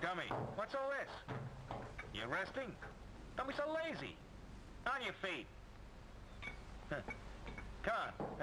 Gummy, what's all this? You resting? Don't be so lazy. On your feet. Come on.